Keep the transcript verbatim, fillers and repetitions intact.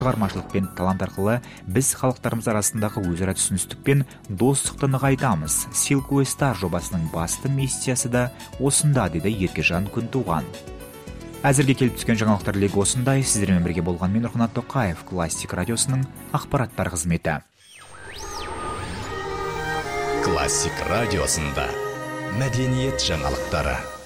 шығармашылық пен талант арқылы біз халықтарымыз арасындағы өзара түсіністік пен достықты нығайтамыз. Silk Way Star жобасының басты миссиясы да осында, деді Еркежан Күнтуған. Әзірге келіп түскен жаңалықтар легі осындай. Сіздермен бірге болған мен Нұрқанат Тоқаев, Классик радиосының ақпараттар қызметі. Классик радиосында мәдениет жаңалықтары.